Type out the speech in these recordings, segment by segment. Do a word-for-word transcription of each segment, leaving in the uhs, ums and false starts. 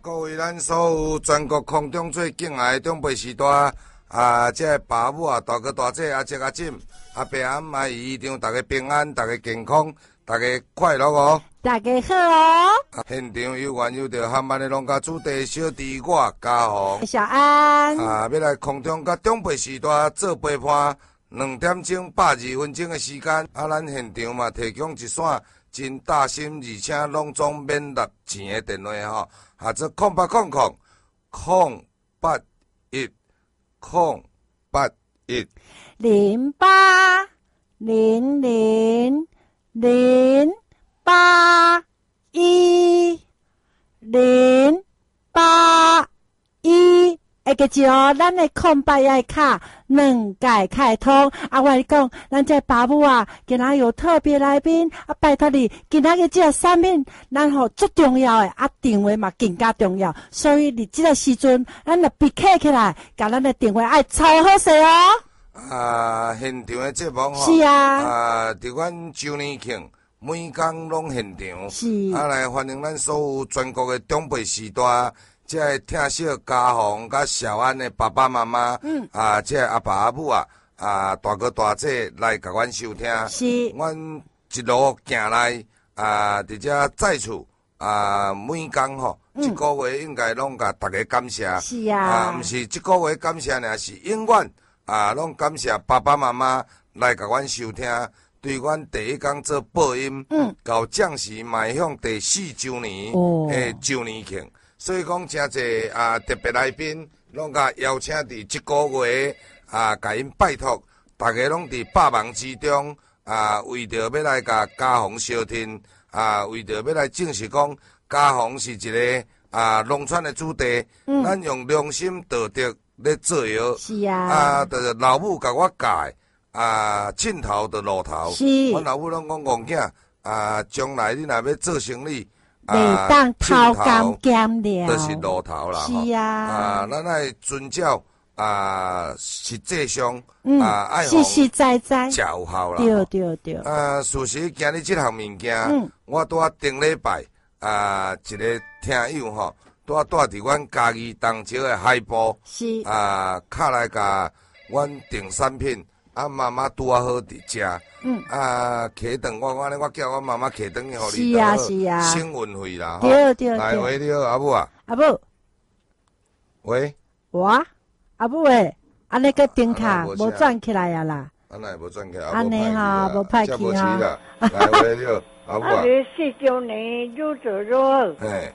各位咱所有全国空中最敬爱的长辈时代啊，这爸母啊、大哥大姐啊、这阿婶、阿伯阿姆阿姨，一场大家平安、大家健康、大家快乐哦！ 大家好哦！ 啊、现场有缘有着含万的农家主题小弟我嘉宏、 小安啊，要来空中甲长辈时代做陪伴，两点钟百二分钟的时间，啊，咱现场嘛提供一线真大心，而且拢总免纳钱的电话吼。啊，这空八空空空八一空八一零八零零零八一零八一。会记住哦，咱的空白的卡两改开通。啊，我跟你讲，咱这爸母啊，今仔有特别来宾啊，拜托你，今仔日这个产品，咱吼最重要的啊，电话嘛更加重要。所以你这个时阵，咱就闭起起来，甲咱的电话爱超好势哦。 啊，现场的节目吼， 是啊， 啊，伫阮周年庆，每工拢现场， 是啊，来欢迎咱所有全国的长辈时代。这个听小嘉宏甲小安的爸爸妈妈，嗯，啊，这阿爸阿母啊，啊，大哥大姐来甲阮收听， 是， 阮一路行来，啊，伫遮在厝，啊，每工吼，一、嗯、个月应该拢甲大家感谢， 是啊， 啊，毋是一个月感谢尔，是永远啊，拢感谢爸爸妈妈来甲阮收听，对阮第一工做播音，嗯，到暂时迈向第四周年诶周年庆。所以讲，真侪啊特别来宾，拢甲邀请伫即个月啊，甲因拜托，大家拢伫百忙之中啊，为着要来甲嘉宏相听啊，为着要来证实讲嘉宏是一个啊农村的主题，嗯、咱用良心道德咧做药， 是啊， 啊，就是老母甲我教啊，尽头的路头， 是， 阮老母拢讲戆囝啊，将来你若要做生意。 袂当偷工减料， 就是路头啦。 是啊， 啊，咱爱遵照啊实际上、 嗯、 啊爱实实在在照效啦。 对对对。 啊，事实今日这项物件， 嗯、我拄啊顶礼拜啊一个听友吼，拄啊住伫阮家己东石的海埔， 是啊，卡来甲阮订产品。啊，妈妈拄啊好伫遮，嗯，啊，客顿我我我叫我妈妈客顿去互你， 是啊是啊， 省运费啦， 对对对， 来喂你好，阿母啊， 阿母， 喂， 我阿母诶，安尼个订卡无转起来啊啦， 安尼无转起来， 安尼哈无歹去哈，来喂你好，阿母啊， 二十四周年入座入好， 嘿，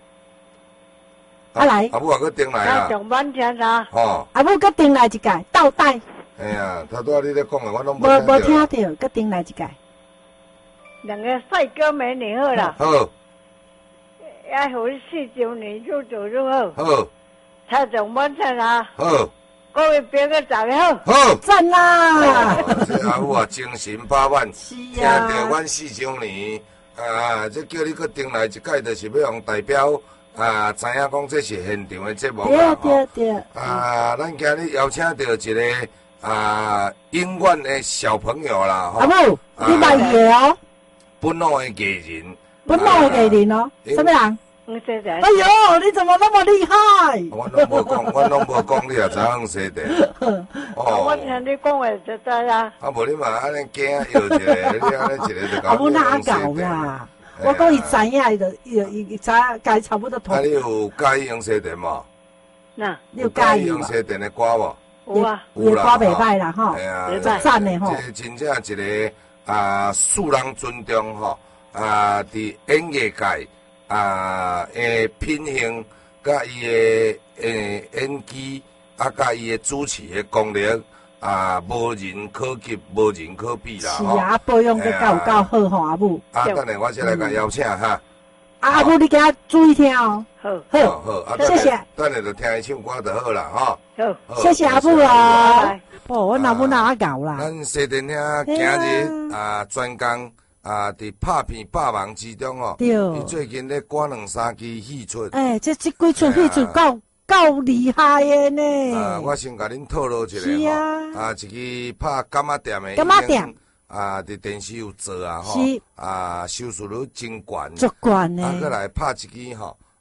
啊来， 阿母啊，佮订来啊， 上班前啊， 吼， 阿母佮订来一届倒带。 哎呀，头拄仔你咧讲的，我拢无无听到，佮顶来一届。 两个帅哥美女好啦。 好。 要互四周年入座入好。 好。 蔡总晚餐啊。 好。 各位别个早好。 好。 赞啦！ 这阿母啊，精神百万。 是啊。 听到阮四周年，啊，这叫你佮顶来一届，就是要用代表。啊，知影讲这是现场的节目啦， 对对对。 啊，咱今日邀请到一个。啊，永远的小朋友啦， 阿母，你捌伊哦？ 本土的艺人， 本土的艺人哦，什么人？ 黄西田。 哎呦，你怎么那么厉害？ 我拢无讲，我拢无讲，你也知黄西田。 哦，我听你讲话就知啦。 啊，无你嘛安尼惊摇一个，你安尼一个就搞。阿母哪搞啦？我讲伊知影，伊就伊伊知该差不多同。 啊，你有介意黄西田无？ 那你有介意黄西田的歌无？ 有啊， 有啦，歌袂歹啦吼， 袂歹，赞的吼。 这真正一个啊，受人尊重吼啊，伫演艺界啊诶品行，甲伊的诶演技，啊，甲伊的主持的功力啊，无人可及，无人可比啦。 是啊，保养得够够好吼，阿母。 啊，等下我先来甲邀请哈。 阿母，你给他注意听哦。 好， 好，好， 谢谢。 等下就听伊唱歌就好啦，哈。 好， 谢谢阿母啊。哦，我阿母哪搞啦？ 咱西田兄今日啊，专工啊，伫拍片百忙之中哦。 对。 伊最近咧赶两三支戏出。 哎，这这几出戏出够够厉害的呢。 啊，我先甲恁透露一下吼。是啊。 啊，一支拍柑仔店的。 柑仔店。 啊，伫电视有做啊，吼，啊，收视率真悬， 足悬呢。 啊，再来拍一支吼，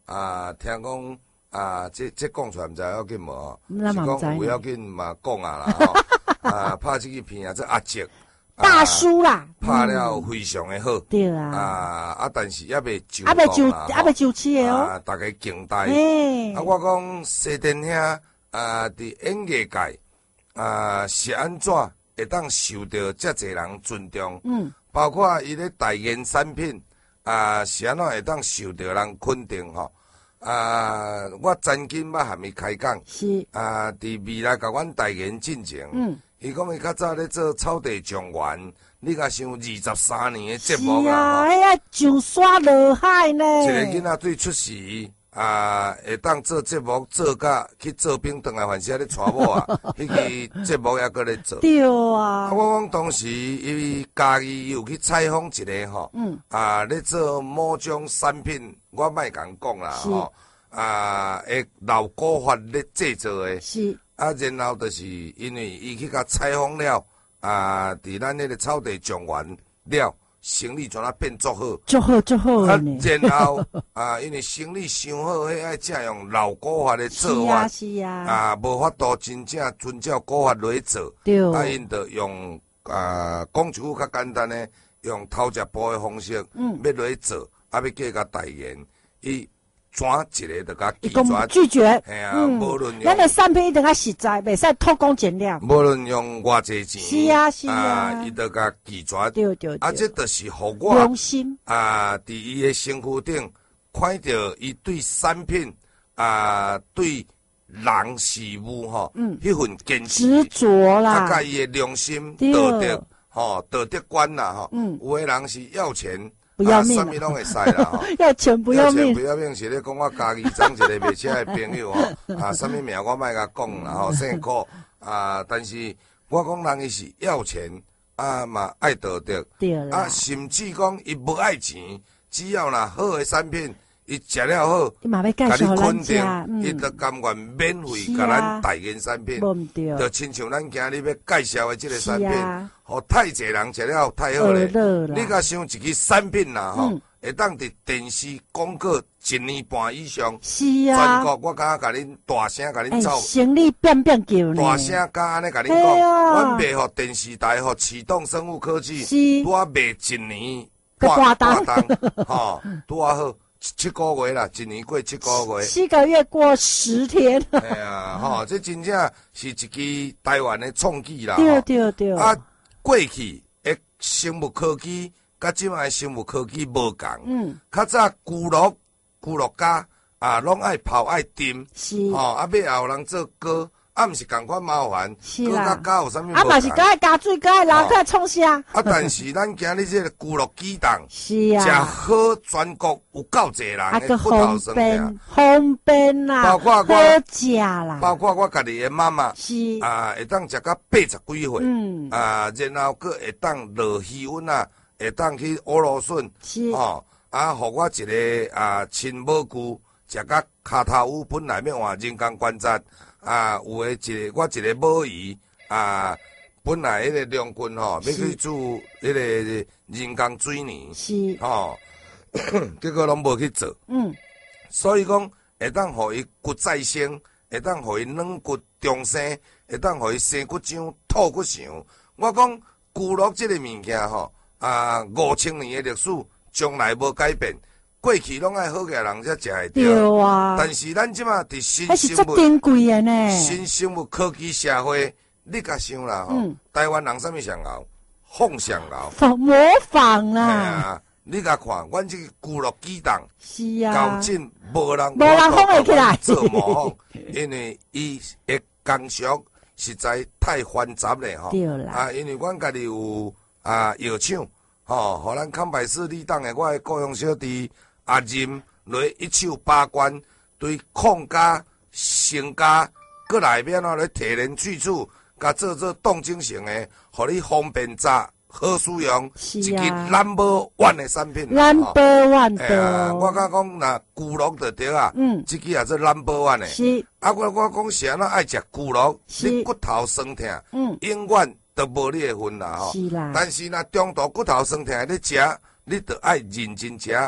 啊，听讲啊，这这讲出来毋知要紧无吼， 是讲有要紧嘛讲啊啦吼，啊，拍这个片啊，这阿杰大叔啦， 拍了非常的好， 对啊， 啊啊，但是也未就还未就还未就期的哦， 啊，大家敬待。啊，我讲西电兄啊，伫演艺界啊是安怎会当受到遮侪人尊重？嗯，包括伊咧代言产品啊，是安怎会当受到人肯定吼？啊，我曾经捌含伊开讲， 是啊， 伫未来甲阮代言进前，嗯，伊讲伊较早咧做草地状元，你甲想二十三年的节目啦， 是啊，迄个上山落海呢， 一个囡仔对出世啊，会当做节目做甲去做兵，转来凡是咧带某啊，迄个节目还搁咧做。 对啊， 啊，我讲当时伊家己有去采访一个吼，嗯，啊，咧做某种产品，我莫共讲啦吼，啊，会老古法咧制作的， 是啊，然后就是因为伊去甲采访了，啊，伫咱迄个草地状元了。生意怎啊变足好， 足好足好啊， 呢。 然后啊，因为生意伤好，迄爱正用老古法的做法， 是啊， 啊，无法度真正遵照古法来做， 对， 啊，因着用啊，讲一句较简单的，用偷食步的方式，嗯，要来做，啊，要叫甲代言，伊。转一个就甲拒绝， 拒绝， 嘿啊，无论用咱的产品一定较实在，袂使偷工减料。 无论用偌济钱， 是啊是啊， 伊就甲拒绝。 对对， 啊，这就是互我良心啊，伫伊的身躯顶看到伊对产品啊，对人事物吼，嗯，迄份坚持执着啦， 啊，甲伊的良心道德吼，道德观啦吼，嗯，有的人是要钱。 不要命， 什么拢会使啦！ 要钱不要命， 要钱不要命是咧讲我家己装一个卖车的朋友吼，啊，什么名我莫甲讲啦吼，姓苦啊，但是我讲人伊是要钱啊嘛爱道德，啊，甚至讲伊无爱钱，只要若好的产品，伊食了好，甲你肯定，伊就甘愿免费甲咱代言产品，就亲像咱今日要介绍的这个产品。吼，太侪人食了太好咧！你甲想一支产品啦，吼、嗯，会当伫电视广告一年半以上， 是啊， 全国我敢甲恁大声甲恁走， 生意变变叫呢， 大声甲安尼甲恁讲，阮卖互电视台，互启动生物科技，拄啊卖一年半半档，吼，拄啊好七个月啦，一年过七个月， 七个月过十天， 哎呀，吼，这真正是一支台湾的创举啦， 对对对， 啊。过去的生物科技，甲即摆生物科技无共。嗯，较早骨肉骨肉家啊，拢爱泡爱浸， 是吼，啊，尾后人做膏，啊，毋是共款麻烦， 是啦， 甲加有啥物？ 啊，嘛是甲爱加水，甲爱捞起来创啥？ 啊，但是咱今日这个骨肉鸡蛋， 是啊， 食好全国有够济人的骨头生病， 方便啦， 包括我好食啦， 包括我家己的妈妈， 是啊，会当食到八十几岁，嗯，啊，然后佫会当落气温啊，会当去乌芦笋， 是哦，啊，互我一个啊亲母舅食到骹头乌，本来要换人工关节，啊，有诶一个我一个母姨啊，本来迄个梁君吼，要去做迄个人工水泥， 是， 哦，结果拢无去做，嗯，所以讲会当互伊骨再生。会当互伊软骨重生，会当互伊生骨浆、吐骨肠。我讲骨肉这个物件吼，啊，五千年的历史，从来无改变。过去拢爱好个人才食会着， 对啊。 但是咱即马伫新生物，还是足珍贵的呢。 新生物科技社会，你甲想啦吼，嗯、台湾人啥物上熬？仿上熬， 模仿啦。 啊，你甲看，阮这个骨肉鸡蛋， 是啊， 高进无人无人仿会起来做模仿。因为伊的工作实在太繁杂了吼， 对啦， 啊，因为阮家己有啊药厂，吼，互咱康百氏立党的我的故乡小弟阿任来一手把关，对抗加、升加，搁内面啊来提炼萃取，甲做做动精型的，互你方便炸。好使用，一支 number one 的产品 ，number one 的。我甲讲，若骨肉就对啊，嗯，这支也做 number one 的。 是。 啊，我我讲是安怎爱食骨肉，你骨头酸痛，嗯，永远都无你的份啦吼。 是啦。 但是若中途骨头酸痛，你食，你着爱认真食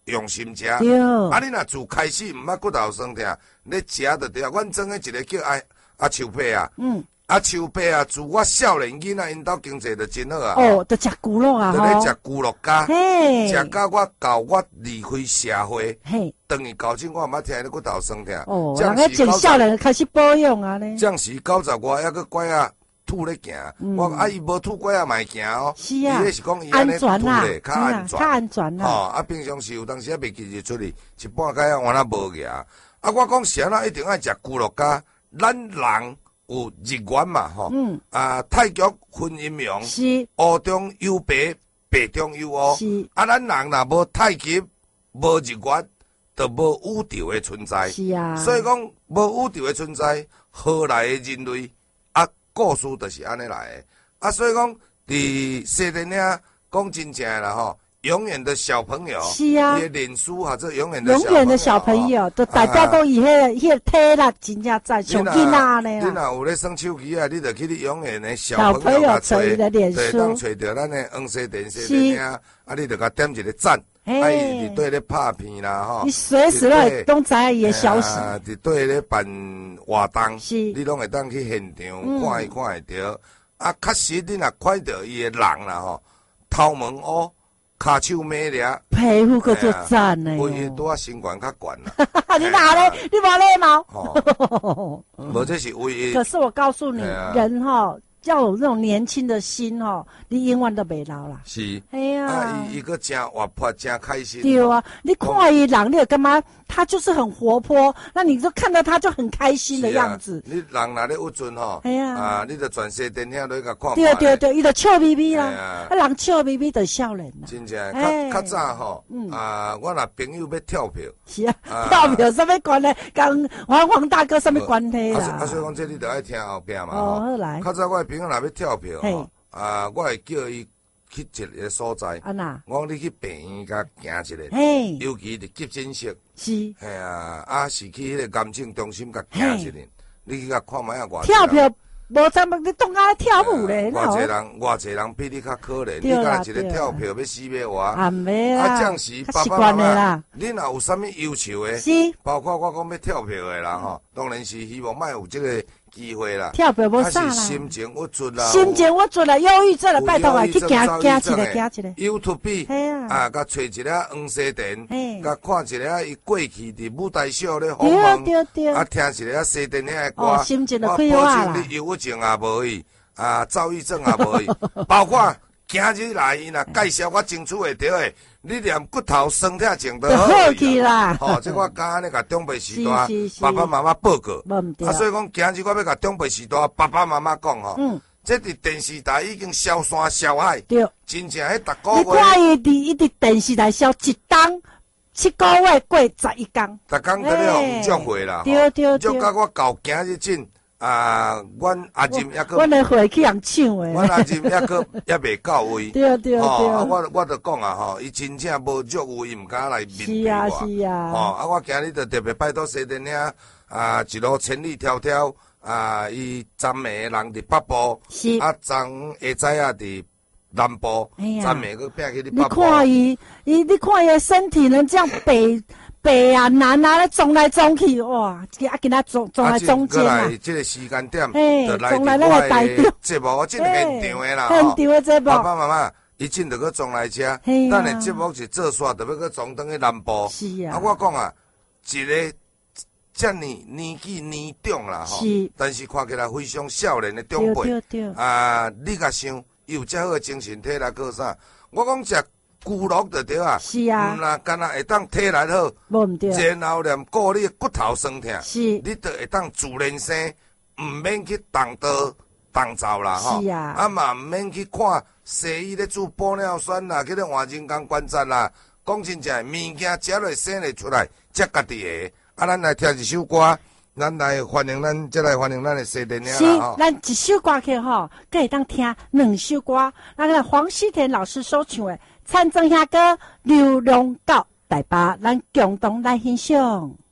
用心食。 对。 啊，你若自开始毋捌骨头酸痛，你食就对啊。阮庄诶一个叫阿阿秋伯啊，嗯，阿秋伯啊，自我少年囡仔因兜经济就真好啊。 哦，着食骨肉啊， 就咧食骨肉家， 嘿， 食到我到我离开社会， 嘿， 等于到今我毋捌听你骨头酸痛。 哦，人个从少年开始保养啊呢。 将时九十外还佫拐啊。吐咧行，嗯、我啊伊无吐拐啊，卖行哦。 是啊， 伊是讲伊安尼吐咧，较安全， 较安全啦。 吼、哦，啊，平常时有当时啊袂记日出去，一半解啊，我那无个啊。啊，我讲啥啦，一定爱食猪肉家，咱人有日元嘛，吼、哦。嗯。啊，太极分阴阳， 是。 乌中有白，白中有乌。 是。 啊，咱人若无太极，无日元，就无宇宙的存在。 是啊。 所以讲无宇宙的存在，何来的人类？故事就是安尼来的，啊，所以讲，伫西电影讲真正的啦吼，永远的小朋友， 是啊， 伊的脸书或者永远的永远的小朋友，都代表讲伊迄个迄个体力真正在上囡仔呢啦。 你若有咧耍手机啊，你就去你永远的小朋友甲找，对，当找着咱的黄西电西电影，啊，你就甲点一个赞。啊，伊伫对咧拍片啦，吼， 你随时都拢知影伊的消息。 啊，伫对咧办活动， 是， 你拢会当去现场看伊看会着。啊，确实你若看到伊的人啦，吼，头毛乌，骹手美丽， 皮肤个做赞呢。 为伊拄啊身管较悬啦。 你哪咧？你无礼貌。 吼，无这是为伊。 可是我告诉你，人哈。要有那种年轻的心哦，你永远都袂老啦。 是， 哎呀， 啊，伊伊个真活泼，真开心。 对啊，你看伊人，你干嘛？他就是很活泼，那你就看到他就很开心的样子。 你人若咧有阵吼，哎呀，啊，你就全西电影都甲看。 对对对，伊就笑眯眯啦，啊，人笑眯眯就笑脸啦。 真正，较较早吼，啊，我若朋友要跳票， 是啊，跳票什么关系？跟黄黄大哥什么关系啦？ 啊，所以讲这你就爱听后壁嘛。 哦，好来。 较早我朋友若要跳票吼，啊，我会叫伊。去一个所在，啊呐，我讲你去病院甲行一个，嘿，尤其是急诊室，是，嘿啊，啊是去迄个癌症中心甲行一个，你去甲看卖啊，偌跳票无怎么你当啊跳舞咧？ 偌济人，偌济人比你较可怜，你甲一个跳票要死要活，啊没啊，暂时爸爸妈妈，你若有啥物要求的，是，包括我讲要跳票的啦吼，当然是希望莫有这个。机会啦， 跳票无啥啦， 心情郁卒啦， 心情郁卒啦，忧郁症啦，拜托啊，去行行一个，行一个。 YouTube 啊，甲找一个黄西电，甲看一个伊过去伫舞台秀咧访问，啊，听一个西电影的歌， 心情就开化啦。 你忧郁症也无去，啊，躁郁症也无去，包括今日来伊若介绍我争取会着的。你连骨头酸痛症都好去啦，吼！即我刚安尼甲长辈时代爸爸妈妈报告，啊，所以讲今日我要甲长辈时代爸爸妈妈讲吼，嗯，这伫电视台已经消山消海，对，真正迄逐个月， 你看伊伫伊伫电视台消一档，七个月过十一工， 逐工都咧互祝会啦， 对对对， 祝甲我到今日真。啊，阮阿任抑个， 阮的回去人唱诶， 阮阿任抑个也未到位， 对对对， 哦，我我著讲啊，吼，伊真正无祝位，伊毋敢来面对我， 是啊是啊， 吼，啊，我今日著特别拜托西电影啊，一路千里迢迢啊，伊暂暝人伫北部，是啊，昨下早啊伫南部，暂暝个拼去伫北部。 你看伊，伊你看伊的身体能这样北。北啊南啊，咧撞来撞去，哇！啊，今仔撞撞来中间啊！ 这个时间点， 就来伫我的节目，我真现场的啦， 现场的节目。 爸爸妈妈，伊真着去撞来车，咱的节目是做煞，着要去撞转去南部。 是啊。 啊，我讲啊，一个遮尔年纪年长啦，吼，但是看起来非常少年的长辈，啊，你甲想，伊有遮好的精神体力个啥？我讲食。骨肉就对啊， 是啊， 毋若干那会当体力好， 无毋对， 然后连顾你骨头酸痛， 是， 你就会当自然生，毋免去动刀动灶啦，吼， 是啊， 啊嘛毋免去看西医咧煮玻尿酸啦，去咧换人工关节啦，讲真正物件食落生得出来，才家己会。啊，咱来听一首歌，咱来欢迎咱，再来欢迎咱的西电影啦， 是，咱一首歌曲吼，可会当听两首歌，咱个黄西田老师所唱的。参政遐歌流浪到台北，咱共同来欣赏。